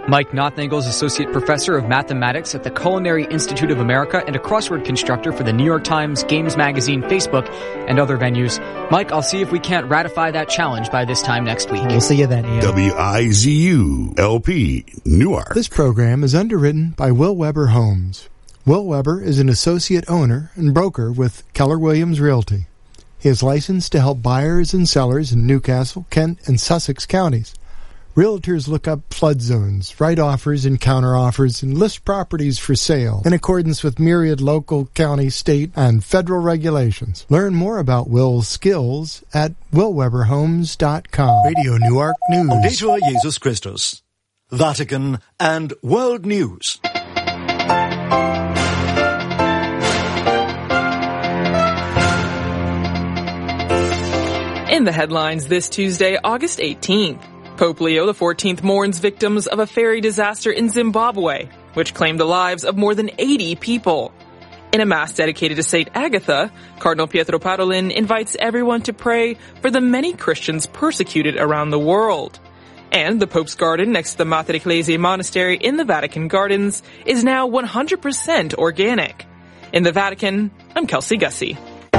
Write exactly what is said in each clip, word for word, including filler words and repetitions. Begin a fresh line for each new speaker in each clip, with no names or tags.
Mike Nothnagel is Associate Professor of Mathematics at the Culinary Institute of America and a crossword constructor for the New York Times, Games Magazine, Facebook, and other venues. Mike, I'll see if we can't ratify that challenge by this time next week.
We'll see you then, Ian.
W I Z U L P, Newark.
This program is underwritten by Will Weber Homes. Will Weber is an associate owner and broker with Keller Williams Realty. He is licensed to help buyers and sellers in Newcastle, Kent, and Sussex counties. Realtors look up flood zones, write offers and counteroffers, and list properties for sale in accordance with myriad local, county, state, and federal regulations. Learn more about Will's skills at will weber homes dot com. Radio Newark News.
Laudetur Jesus Christus. Vatican and World News.
In the headlines this Tuesday, August eighteenth. Pope Leo the fourteenth mourns victims of a ferry disaster in Zimbabwe, which claimed the lives of more than eighty people. In a mass dedicated to Saint Agatha, Cardinal Pietro Parolin invites everyone to pray for the many Christians persecuted around the world. And the Pope's garden next to the Mater Ecclesiae Monastery in the Vatican Gardens is now one hundred percent organic. In the Vatican, I'm Kelsey Gussie.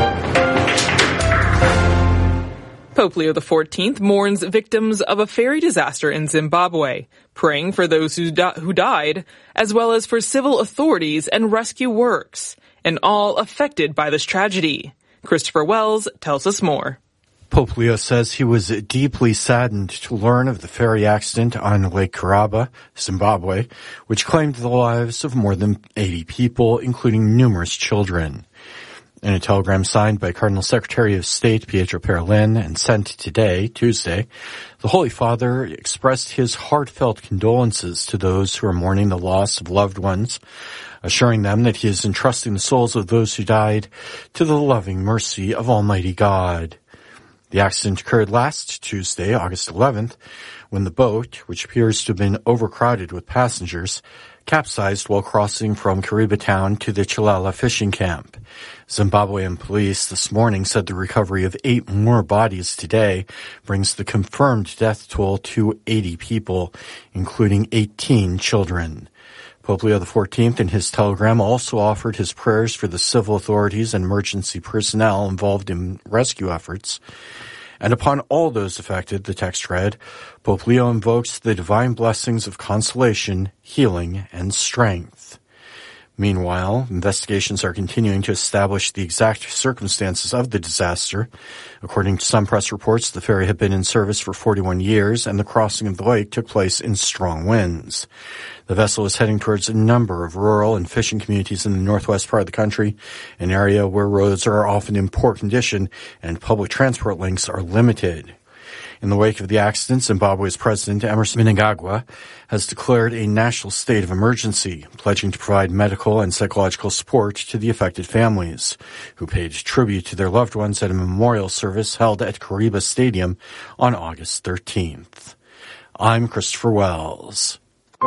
Pope Leo the fourteenth mourns victims of a ferry disaster in Zimbabwe, praying for those who, di- who died, as well as for civil authorities and rescue works, and all affected by this tragedy. Christopher Wells tells us more.
Pope Leo says he was deeply saddened to learn of the ferry accident on Lake Kariba, Zimbabwe, which claimed the lives of more than eighty people, including numerous children. In a telegram signed by Cardinal Secretary of State Pietro Parolin and sent today, Tuesday, the Holy Father expressed his heartfelt condolences to those who are mourning the loss of loved ones, assuring them that he is entrusting the souls of those who died to the loving mercy of Almighty God. The accident occurred last Tuesday, August eleventh, when the boat, which appears to have been overcrowded with passengers, capsized while crossing from Kariba town to the Chilala fishing camp. Zimbabwean police this morning said the recovery of eight more bodies today brings the confirmed death toll to eighty people, including eighteen children. Pope Leo the fourteenth in his telegram also offered his prayers for the civil authorities and emergency personnel involved in rescue efforts. And upon all those affected, the text read, Pope Leo invokes the divine blessings of consolation, healing, and strength. Meanwhile, investigations are continuing to establish the exact circumstances of the disaster. According to some press reports, the ferry had been in service for forty-one years, and the crossing of the lake took place in strong winds. The vessel is heading towards a number of rural and fishing communities in the northwest part of the country, an area where roads are often in poor condition and public transport links are limited. In the wake of the accident, Zimbabwe's President Emmerson Mnangagwa has declared a national state of emergency, pledging to provide medical and psychological support to the affected families, who paid tribute to their loved ones at a memorial service held at Kariba Stadium on August thirteenth. I'm Christopher Wells.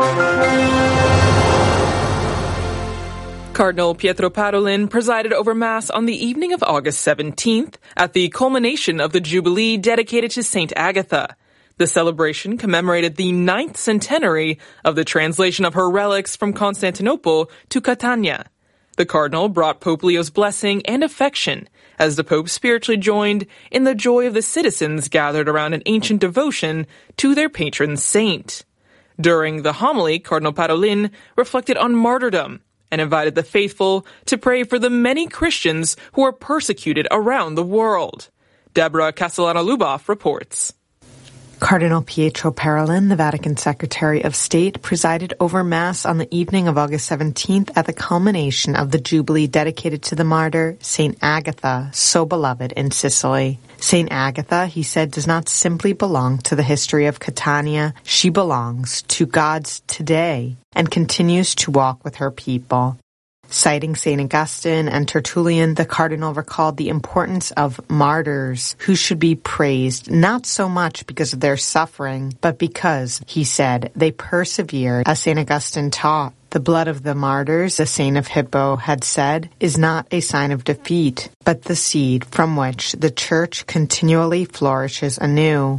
Cardinal Pietro Parolin presided over Mass on the evening of August seventeenth at the culmination of the Jubilee dedicated to Saint Agatha. The celebration commemorated the ninth centenary of the translation of her relics from Constantinople to Catania. The Cardinal brought Pope Leo's blessing and affection as the Pope spiritually joined in the joy of the citizens gathered around an ancient devotion to their patron saint. During the homily, Cardinal Parolin reflected on martyrdom and invited the faithful to pray for the many Christians who are persecuted around the world. Deborah Castellano-Luboff reports.
Cardinal Pietro Parolin, the Vatican Secretary of State, presided over Mass on the evening of August seventeenth at the culmination of the Jubilee dedicated to the martyr, Saint Agatha, so beloved in Sicily. Saint Agatha, he said, does not simply belong to the history of Catania. She belongs to God's today and continues to walk with her people. Citing Saint Augustine and Tertullian, the Cardinal recalled the importance of martyrs who should be praised, not so much because of their suffering, but because, he said, they persevered, as Saint Augustine taught. The blood of the martyrs, the Saint of Hippo had said, is not a sign of defeat, but the seed from which the Church continually flourishes anew.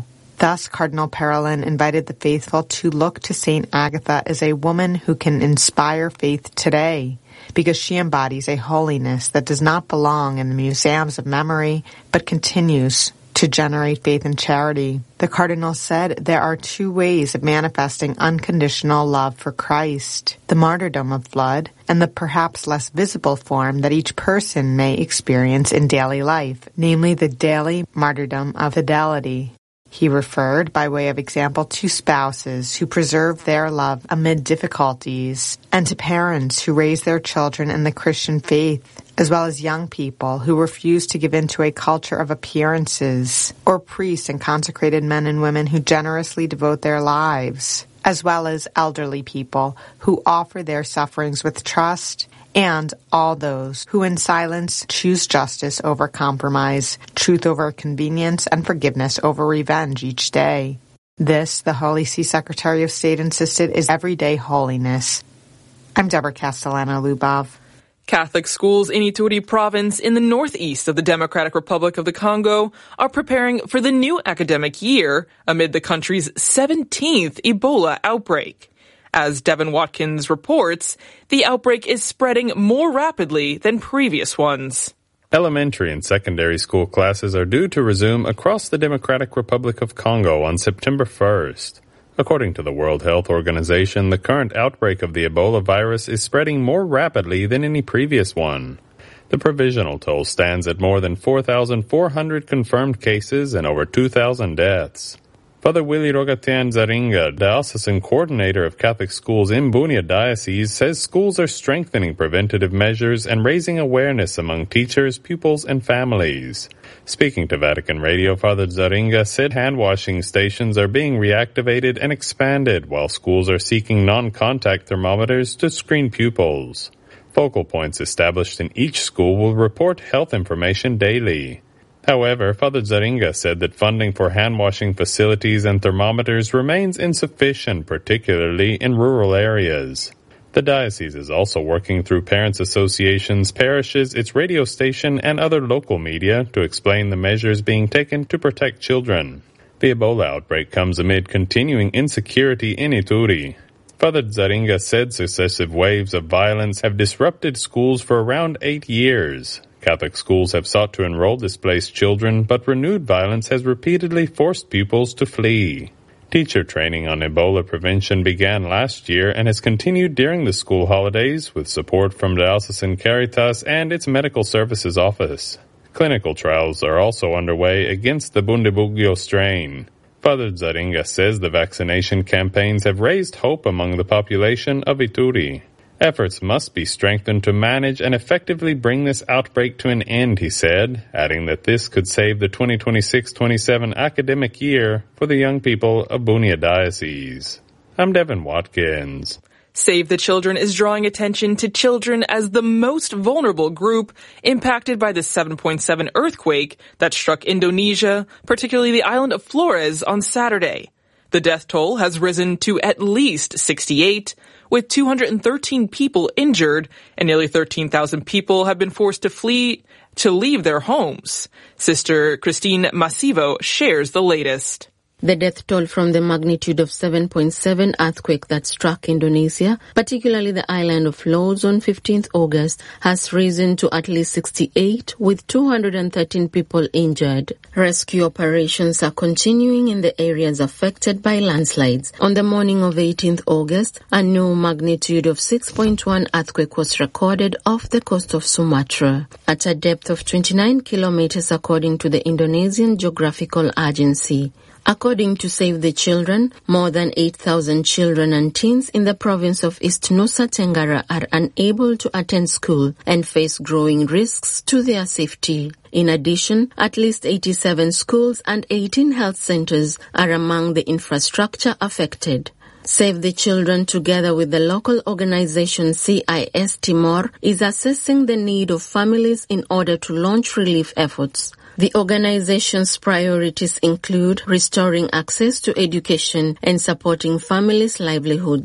Thus, Cardinal Parolin invited the faithful to look to Saint Agatha as a woman who can inspire faith today, because she embodies a holiness that does not belong in the museums of memory, but continues to generate faith and charity. The Cardinal said there are two ways of manifesting unconditional love for Christ: the martyrdom of blood and the perhaps less visible form that each person may experience in daily life, namely the daily martyrdom of fidelity. He referred, by way of example, to spouses who preserve their love amid difficulties, and to parents who raise their children in the Christian faith, as well as young people who refuse to give in to a culture of appearances, or priests and consecrated men and women who generously devote their lives, as well as elderly people who offer their sufferings with trust, and all those who in silence choose justice over compromise, truth over convenience, and forgiveness over revenge each day. This, the Holy See Secretary of State insisted, is everyday holiness. I'm Deborah Castellano-Lubov.
Catholic schools in Ituri province in the northeast of the Democratic Republic of the Congo are preparing for the new academic year amid the country's seventeenth Ebola outbreak. As Devin Watkins reports, the outbreak is spreading more rapidly than previous ones.
Elementary and secondary school classes are due to resume across the Democratic Republic of Congo on September first. According to the World Health Organization, the current outbreak of the Ebola virus is spreading more rapidly than any previous one. The provisional toll stands at more than four thousand four hundred confirmed cases and over two thousand deaths. Father Willie Rogatian Zaringa, diocesan coordinator of Catholic schools in Bunia Diocese, says schools are strengthening preventative measures and raising awareness among teachers, pupils, and families. Speaking to Vatican Radio, Father Zaringa said hand-washing stations are being reactivated and expanded, while schools are seeking non-contact thermometers to screen pupils. Focal points established in each school will report health information daily. However, Father Zaringa said that funding for hand-washing facilities and thermometers remains insufficient, particularly in rural areas. The diocese is also working through parents' associations, parishes, its radio station, and other local media to explain the measures being taken to protect children. The Ebola outbreak comes amid continuing insecurity in Ituri. Father Zaringa said successive waves of violence have disrupted schools for around eight years. Catholic schools have sought to enroll displaced children, but renewed violence has repeatedly forced pupils to flee. Teacher training on Ebola prevention began last year and has continued during the school holidays with support from Diocesan Caritas and its Medical Services Office. Clinical trials are also underway against the Bundibugyo strain. Father Zaringa says the vaccination campaigns have raised hope among the population of Ituri. Efforts must be strengthened to manage and effectively bring this outbreak to an end, he said, adding that this could save the twenty twenty-six twenty-seven academic year for the young people of Bunia Diocese. I'm Devin Watkins.
Save the Children is drawing attention to children as the most vulnerable group impacted by the seven point seven earthquake that struck Indonesia, particularly the island of Flores, on Saturday. The death toll has risen to at least sixty-eight, with two hundred thirteen people injured, and nearly thirteen thousand people have been forced to flee to leave their homes. Sister Christine Masivo shares the latest.
The death toll from the magnitude of seven point seven earthquake that struck Indonesia, particularly the island of Flores on fifteenth August, has risen to at least sixty-eight, with two hundred thirteen people injured. Rescue operations are continuing in the areas affected by landslides. On the morning of eighteenth August, a new magnitude of six point one earthquake was recorded off the coast of Sumatra, at a depth of twenty-nine kilometers according to the Indonesian Geographical Agency. According to Save the Children, more than eight thousand children and teens in the province of East Nusa Tenggara are unable to attend school and face growing risks to their safety. In addition, at least eighty-seven schools and eighteen health centers are among the infrastructure affected. Save the Children, together with the local organization C I S Timor, is assessing the need of families in order to launch relief efforts. The organization's priorities include restoring access to education and supporting families' livelihoods.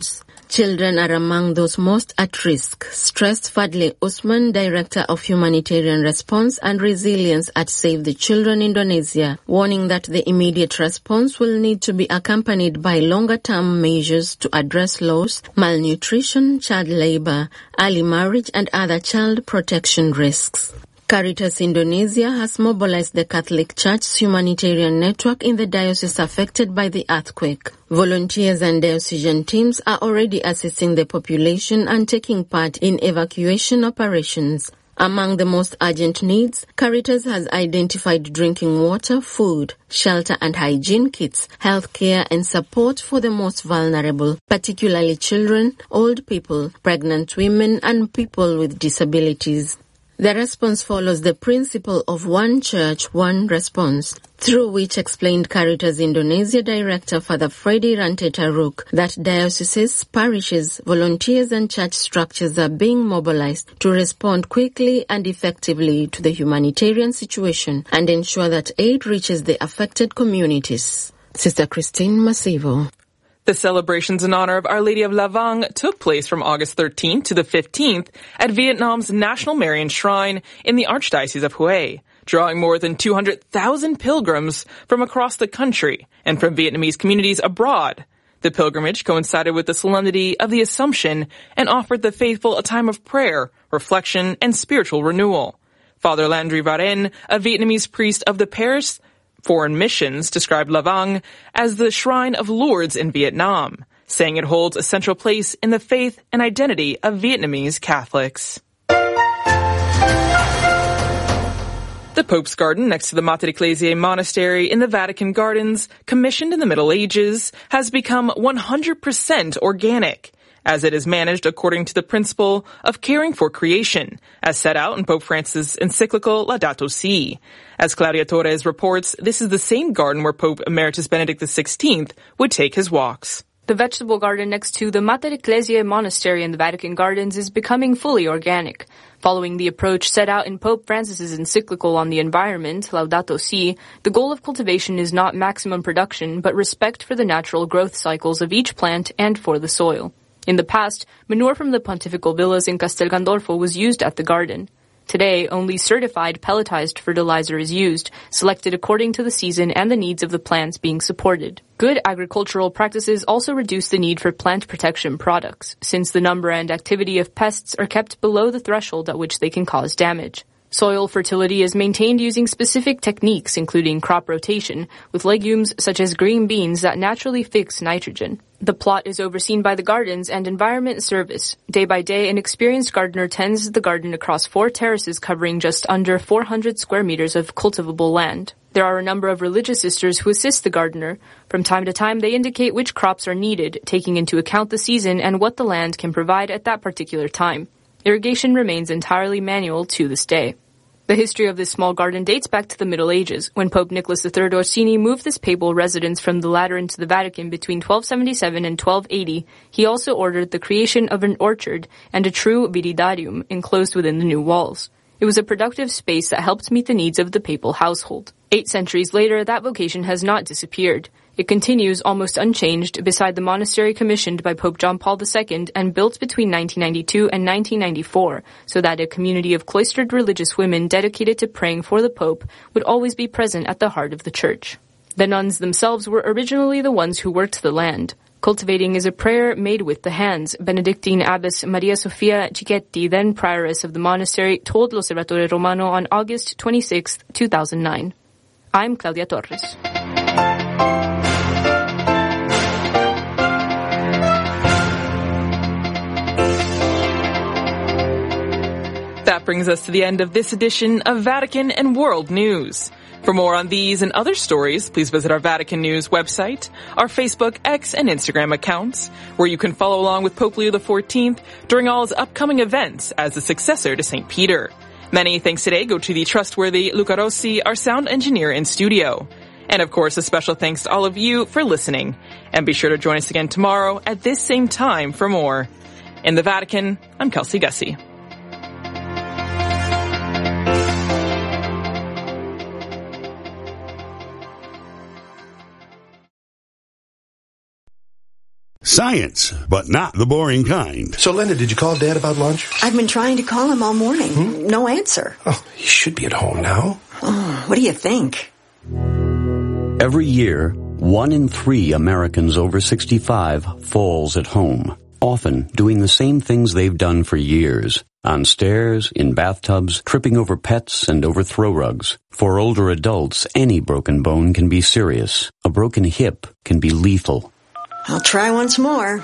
Children are among those most at risk, stressed Fadli Usman, Director of Humanitarian Response and Resilience at Save the Children Indonesia, warning that the immediate response will need to be accompanied by longer-term measures to address loss, malnutrition, child labor, early marriage and other child protection risks. Caritas Indonesia has mobilized the Catholic Church's humanitarian network in the diocese affected by the earthquake. Volunteers and diocesan teams are already assisting the population and taking part in evacuation operations. Among the most urgent needs, Caritas has identified drinking water, food, shelter and hygiene kits, healthcare and support for the most vulnerable, particularly children, old people, pregnant women and people with disabilities. The response follows the principle of one church, one response, through which explained Caritas Indonesia Director Father Freddy Rantetaruk that dioceses, parishes, volunteers and church structures are being mobilized to respond quickly and effectively to the humanitarian situation and ensure that aid reaches the affected communities. Sister Christine Masivo.
The celebrations in honor of Our Lady of Lavang took place from August thirteenth to the fifteenth at Vietnam's National Marian Shrine in the Archdiocese of Hue, drawing more than two hundred thousand pilgrims from across the country and from Vietnamese communities abroad. The pilgrimage coincided with the solemnity of the Assumption and offered the faithful a time of prayer, reflection, and spiritual renewal. Father Landry Varen, a Vietnamese priest of the Paris Foreign Missions, described Lavang as the Shrine of Lourdes in Vietnam, saying it holds a central place in the faith and identity of Vietnamese Catholics. The Pope's Garden next to the Mater Ecclesiae Monastery in the Vatican Gardens, commissioned in the Middle Ages, has become one hundred percent organic, as it is managed according to the principle of caring for creation, as set out in Pope Francis' encyclical Laudato Si'. As Claudia Torres reports, this is the same garden where Pope Emeritus Benedict the sixteenth would take his walks.
The vegetable garden next to the Mater Ecclesiae Monastery in the Vatican Gardens is becoming fully organic. Following the approach set out in Pope Francis' encyclical on the environment, Laudato Si', the goal of cultivation is not maximum production, but respect for the natural growth cycles of each plant and for the soil. In the past, manure from the pontifical villas in Castel Gandolfo was used at the garden. Today, only certified pelletized fertilizer is used, selected according to the season and the needs of the plants being supported. Good agricultural practices also reduce the need for plant protection products, since the number and activity of pests are kept below the threshold at which they can cause damage. Soil fertility is maintained using specific techniques, including crop rotation, with legumes such as green beans that naturally fix nitrogen. The plot is overseen by the Gardens and Environment Service. Day by day, an experienced gardener tends the garden across four terraces covering just under four hundred square meters of cultivable land. There are a number of religious sisters who assist the gardener. From time to time, they indicate which crops are needed, taking into account the season and what the land can provide at that particular time. Irrigation remains entirely manual to this day. The history of this small garden dates back to the Middle Ages, when Pope Nicholas the Third Orsini moved this papal residence from the Lateran to the Vatican between twelve seventy-seven and twelve eighty. He also ordered the creation of an orchard and a true viridarium enclosed within the new walls. It was a productive space that helped meet the needs of the papal household. Eight centuries later, that vocation has not disappeared. It continues almost unchanged beside the monastery commissioned by Pope John Paul the Second and built between nineteen ninety-two and nineteen ninety-four, so that a community of cloistered religious women dedicated to praying for the Pope would always be present at the heart of the church. The nuns themselves were originally the ones who worked the land. Cultivating is a prayer made with the hands, Benedictine Abbess Maria Sofia Cicchetti, then prioress of the monastery, told L'Osservatore Romano on August twenty-sixth, two thousand nine. I'm Claudia Torres.
That brings us to the end of this edition of Vatican and World News. For more on these and other stories, please visit our Vatican News website, our Facebook, X, and Instagram accounts, where you can follow along with Pope Leo the fourteenth during all his upcoming events as the successor to Saint Peter. Many thanks today go to the trustworthy Luca Rossi, our sound engineer in studio. And of course, a special thanks to all of you for listening. And be sure to join us again tomorrow at this same time for more. In the Vatican, I'm Kelsey Gussie.
Science, but not the boring kind.
So, Linda, did you call Dad about lunch?
I've been trying to call him all morning. Hmm? No answer.
Oh, he should be at home now.
Oh, what do you think?
Every year, one in three Americans over sixty-five falls at home, often doing the same things they've done for years. On stairs, in bathtubs, tripping over pets, and over throw rugs. For older adults, any broken bone can be serious. A broken hip can be lethal.
I'll try once more.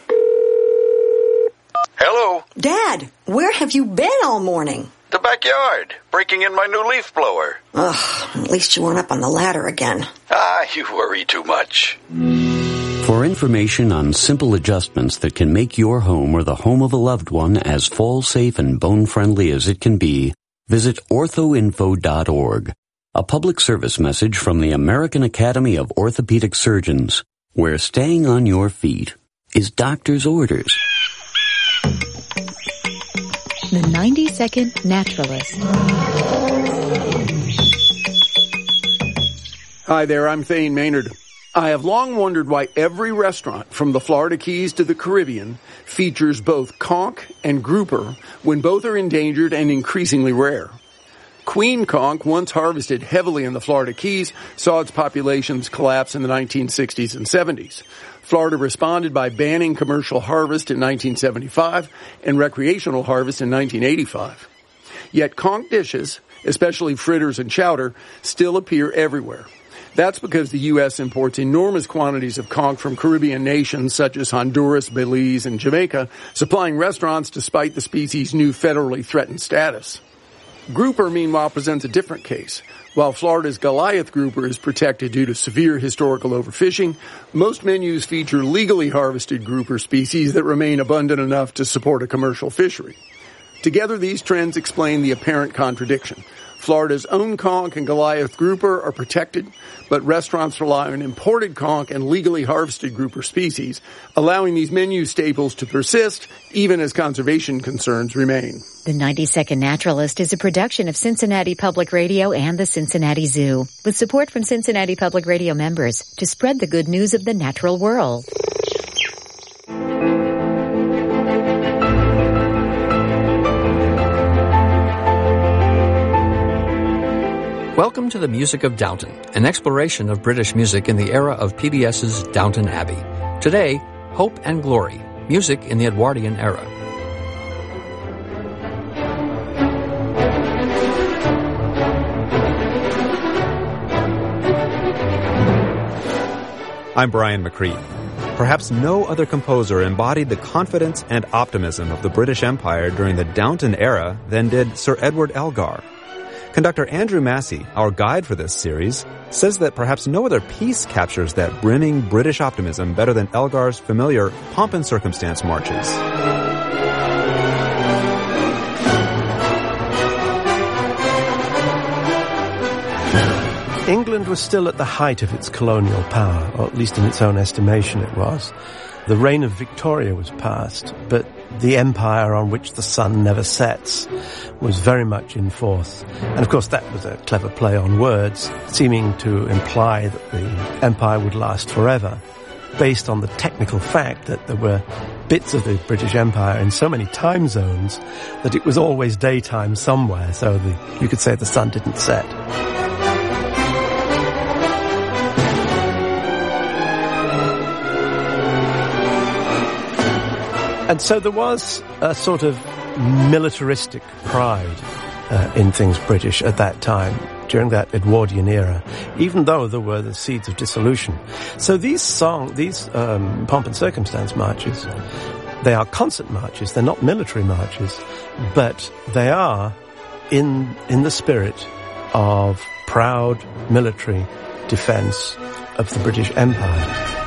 Hello?
Dad, where have you been all morning?
The backyard, breaking in my new leaf blower.
Ugh, at least you weren't up on the ladder again.
Ah, you worry too much.
For information on simple adjustments that can make your home or the home of a loved one as fall-safe and bone-friendly as it can be, visit ortho info dot org. A public service message from the American Academy of Orthopedic Surgeons, where staying on your feet is doctor's orders.
The ninety second Naturalist.
Hi there, I'm Thane Maynard. I have long wondered why every restaurant from the Florida Keys to the Caribbean features both conch and grouper when both are endangered and increasingly rare. Queen conch, once harvested heavily in the Florida Keys, saw its populations collapse in the nineteen sixties and seventies. Florida responded by banning commercial harvest in nineteen seventy-five and recreational harvest in nineteen eighty-five. Yet conch dishes, especially fritters and chowder, still appear everywhere. That's because the U S imports enormous quantities of conch from Caribbean nations such as Honduras, Belize, and Jamaica, supplying restaurants despite the species' new federally threatened status. Grouper, meanwhile, presents a different case. While Florida's Goliath grouper is protected due to severe historical overfishing, most menus feature legally harvested grouper species that remain abundant enough to support a commercial fishery. Together, these trends explain the apparent contradiction. Florida's own conch and Goliath grouper are protected, but restaurants rely on imported conch and legally harvested grouper species, allowing these menu staples to persist even as conservation concerns remain.
The ninety second Naturalist is a production of Cincinnati Public Radio and the Cincinnati Zoo, with support from Cincinnati Public Radio members to spread the good news of the natural world.
Welcome to the Music of Downton, an exploration of British music in the era of PBS's Downton Abbey. Today, Hope and Glory, music in the Edwardian era.
I'm Brian McCree. Perhaps no other composer embodied the confidence and optimism of the British Empire during the Downton era than did Sir Edward Elgar. Conductor Andrew Massey, our guide for this series, says that perhaps no other piece captures that brimming British optimism better than Elgar's familiar pomp and circumstance marches.
England was still at the height of its colonial power, or at least in its own estimation it was. The reign of Victoria was past, but the empire on which the sun never sets was very much in force. And of course that was a clever play on words, seeming to imply that the empire would last forever, based on the technical fact that there were bits of the British Empire in so many time zones that it was always daytime somewhere, so the, you could say the sun didn't set. And so there was a sort of militaristic pride uh, in things British at that time, during that Edwardian era, even though there were the seeds of dissolution. So these song, these um, pomp and circumstance marches, they are concert marches, they're not military marches, but they are in in the spirit of proud military defense of the British Empire.